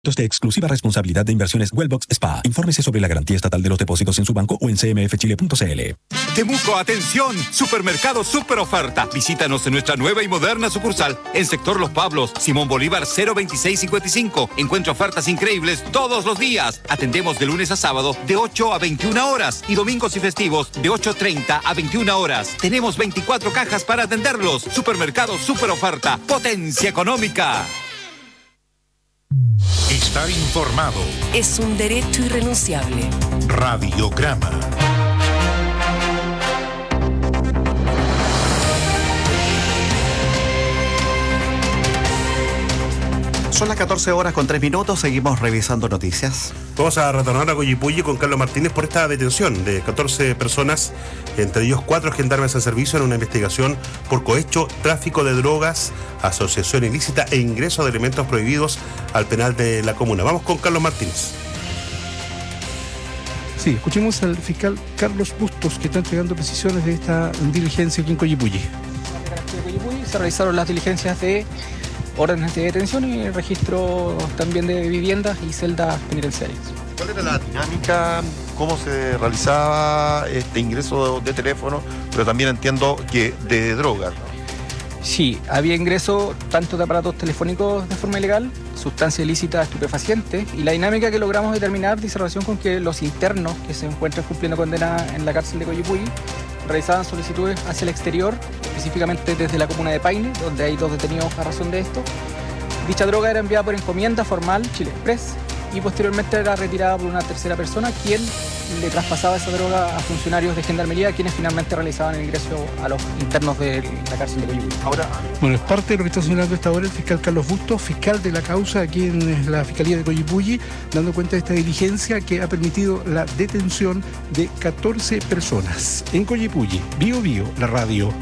De exclusiva responsabilidad de Inversiones Wellbox Spa. Infórmese sobre la garantía estatal de los depósitos en su banco o en cmfchile.cl. Temuco, atención, supermercado super oferta. Visítanos en nuestra nueva y moderna sucursal en sector Los Pablos, Simón Bolívar 02655. Encuentra ofertas increíbles todos los días. Atendemos de lunes a sábado de 8 a 21 horas y domingos y festivos de 8:30 a 21 horas. Tenemos 24 cajas para atenderlos. Supermercado super oferta, potencia económica. Estar informado es un derecho irrenunciable. Radiograma. Son las 14 horas con 3 minutos, seguimos revisando noticias. Vamos a retornar a Coyipulli con Carlos Martínez por esta detención de 14 personas, entre ellos 4 gendarmes en servicio en una investigación por cohecho, tráfico de drogas, asociación ilícita e ingreso de elementos prohibidos al penal de la comuna. Vamos con Carlos Martínez. Sí, escuchemos al fiscal Carlos Bustos, que está entregando precisiones de esta diligencia aquí en Coyipulli. En Coyipulli se realizaron las diligencias de órdenes de detención y registro también de viviendas y celdas penitenciarias. ¿Cuál era la dinámica? ¿Cómo se realizaba este ingreso de teléfono? Pero también entiendo que de drogas, ¿no? Sí, había ingreso tanto de aparatos telefónicos de forma ilegal, sustancia ilícita, estupefacientes, y la dinámica que logramos determinar dice relación con que los internos que se encuentran cumpliendo condena en la cárcel de Coyipulli realizaban solicitudes hacia el exterior, específicamente desde la comuna de Paine, donde hay 2 detenidos a razón de esto. Dicha droga era enviada por encomienda formal Chile Express y posteriormente era retirada por una tercera persona, quien le traspasaba esa droga a funcionarios de gendarmería, quienes finalmente realizaban el ingreso a los internos de la cárcel de Coyipulli. Bueno, es parte de lo que está señalando esta hora el fiscal Carlos Bustos, fiscal de la causa aquí en la Fiscalía de Coyipulli, dando cuenta de esta diligencia que ha permitido la detención de 14 personas. En Coyipulli, Bio Bio, la radio.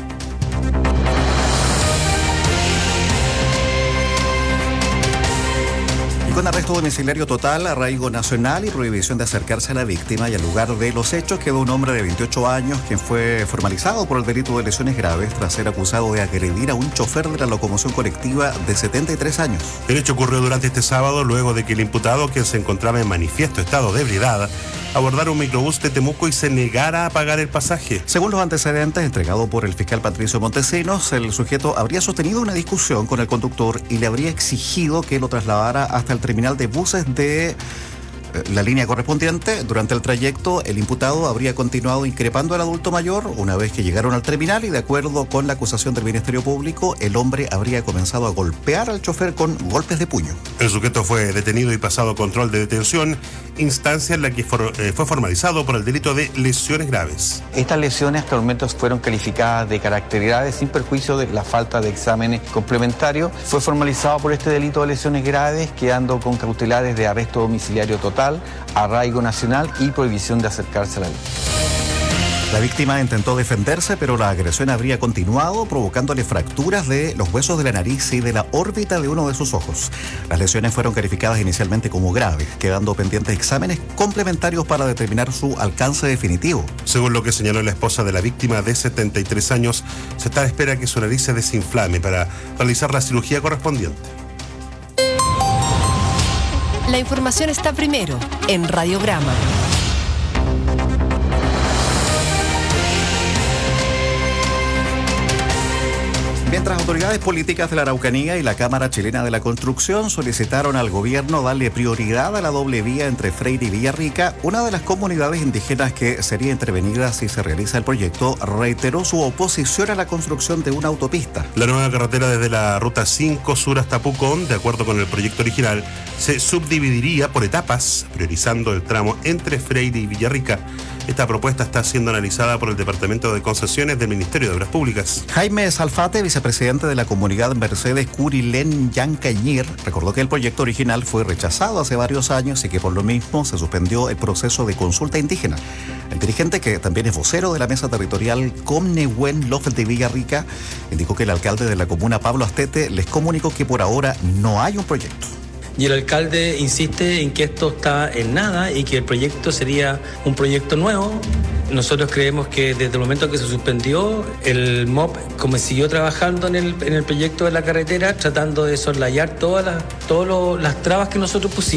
Con arresto domiciliario total, arraigo nacional y prohibición de acercarse a la víctima y al lugar de los hechos, quedó un hombre de 28 años quien fue formalizado por el delito de lesiones graves tras ser acusado de agredir a un chofer de la locomoción colectiva de 73 años. El hecho ocurrió durante este sábado luego de que el imputado, quien se encontraba en manifiesto estado de ebriedad, abordara un microbús de Temuco y se negara a pagar el pasaje. Según los antecedentes entregados por el fiscal Patricio Montesinos, el sujeto habría sostenido una discusión con el conductor y le habría exigido que lo trasladara hasta el terminal de buses de la línea correspondiente. Durante el trayecto, el imputado habría continuado increpando al adulto mayor. Una vez que llegaron al terminal y de acuerdo con la acusación del Ministerio Público, el hombre habría comenzado a golpear al chofer con golpes de puño. El sujeto fue detenido y pasado a control de detención, instancia en la que fue formalizado por el delito de lesiones graves. Estas lesiones hasta el momento fueron calificadas de carácter grave sin perjuicio de la falta de exámenes complementarios. Fue formalizado por este delito de lesiones graves, quedando con cautelares de arresto domiciliario total, arraigo nacional y prohibición de acercarse a la víctima. La víctima intentó defenderse, pero la agresión habría continuado, provocándole fracturas de los huesos de la nariz y de la órbita de uno de sus ojos. Las lesiones fueron calificadas inicialmente como graves, quedando pendientes exámenes complementarios para determinar su alcance definitivo. Según lo que señaló la esposa de la víctima de 73 años, se está a espera que su nariz se desinflame para realizar la cirugía correspondiente. La información está primero en Radiograma. Mientras autoridades políticas de la Araucanía y la Cámara Chilena de la Construcción solicitaron al gobierno darle prioridad a la doble vía entre Freire y Villarrica, una de las comunidades indígenas que sería intervenida si se realiza el proyecto reiteró su oposición a la construcción de una autopista. La nueva carretera desde la Ruta 5 Sur hasta Pucón, de acuerdo con el proyecto original, se subdividiría por etapas, priorizando el tramo entre Freire y Villarrica. Esta propuesta está siendo analizada por el Departamento de Concesiones del Ministerio de Obras Públicas. Jaime Salfate, vicepresidente de la comunidad Mercedes Curilén Yancañir, recordó que el proyecto original fue rechazado hace varios años y que por lo mismo se suspendió el proceso de consulta indígena. El dirigente, que también es vocero de la mesa territorial Comnehuen Lofel de Villarrica, indicó que el alcalde de la comuna, Pablo Astete, les comunicó que por ahora no hay un proyecto. y el alcalde insiste en que esto está en nada y que el proyecto sería un proyecto nuevo. Nosotros creemos que desde el momento que se suspendió, el MOP como siguió trabajando en el proyecto de la carretera, tratando de soslayar todas las trabas que nosotros pusimos.